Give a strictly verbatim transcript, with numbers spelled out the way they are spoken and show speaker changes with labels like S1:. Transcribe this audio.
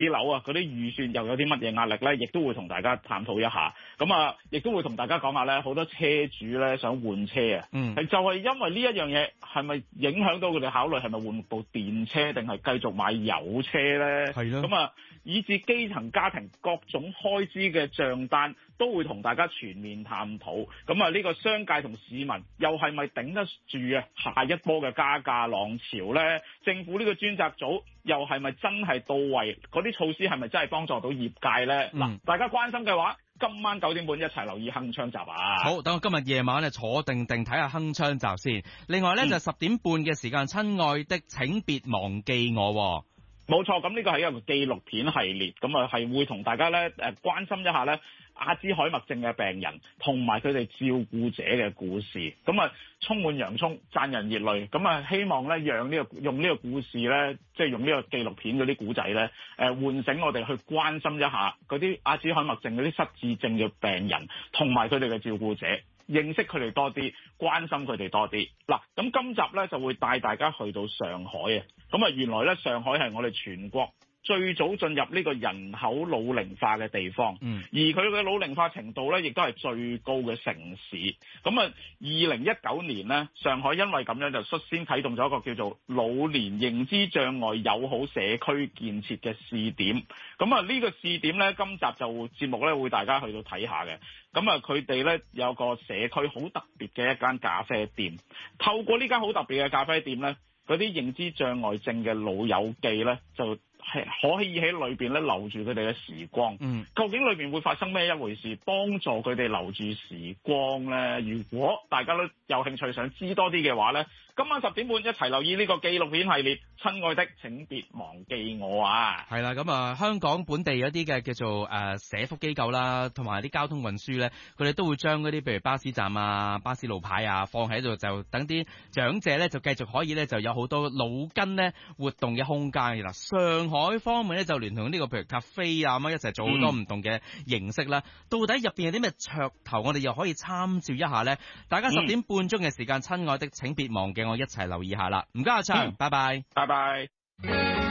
S1: 樓啊嗰啲預算又有啲乜嘢壓力咧，亦都會同大家探討一下。咁啊，亦都會同大家講下咧，好多車主咧想換車啊，
S2: 嗯，
S1: 係就係因為呢一樣嘢係咪影響到佢哋考慮係咪換部電車定係繼續買油車咧？
S2: 係咯。
S1: 咁啊，以至基層家庭各種開支嘅帳單都會同大家全面探討。咁啊，呢個商界同市民又係咪頂得住啊下一波嘅加價浪潮咧？政府呢個專責組又係咪真係到位？嗰啲措施係咪真係幫助到業界咧？嗱、嗯，大家關心嘅話，今晚九點半一齊留意鏗鏘集啊！
S2: 好，等我今日夜晚咧坐定定睇下鏗鏘集先。另外咧、嗯、就十點半嘅時間，親愛的請別忘記我。
S1: 冇錯，咁呢個係一個紀錄片系列，咁啊係會同大家咧誒關心一下咧阿茲海默症嘅病人同埋佢哋照顧者嘅故事，咁啊充滿洋葱，賺人熱淚，咁啊希望咧讓呢、這個用呢個故事咧，即係用呢個紀錄片嗰啲古仔咧，誒喚醒我哋去關心一下嗰啲阿茲海默症嗰啲失智症嘅病人同埋佢哋嘅照顧者。認識佢哋多啲，關心佢哋多啲。嗱，咁今集咧就會帶大家去到上海啊。咁啊，原來咧上海係我哋全國最早進入呢個人口老齡化嘅地方。嗯。而佢嘅老齡化程度咧，亦都係最高嘅城市。咁啊，二零一九年咧，上海因為咁樣就率先啟動咗一個叫做老年認知障礙友好社區建設嘅試點。咁啊，呢個試點咧，今集就節目咧會大家去到睇下嘅。咁啊，佢哋咧有個社區好特別嘅一間咖啡店，透過呢間好特別嘅咖啡店咧，嗰啲認知障礙症嘅老友記咧，就係可以喺裏邊咧留住佢哋嘅時光。嗯，究竟裏邊會發生咩一回事，幫助佢哋留住時光咧？如果大家都有興趣想知多啲嘅話咧，今晚十點半一齊留意呢個紀錄片系列，親愛的請別忘記我啊！
S2: 係啦，咁啊，香港本地一啲嘅叫做誒、呃、社福機構啦，同埋啲交通運輸咧，佢哋都會將嗰啲譬如巴士站啊、巴士路牌啊放喺度，就等啲長者咧就繼續可以咧就有好多腦筋咧活動嘅空間嘅啦。上海方面咧就聯同呢、這個譬如 cafe 啊咁一齊做好多唔同嘅形式啦。嗯、到底入邊有啲咩噱頭，我哋又可以參照一下咧？大家十點半鐘嘅時間，親愛的請別忘記我一齊留意下啦。唔該阿昌，拜拜，
S1: 拜拜。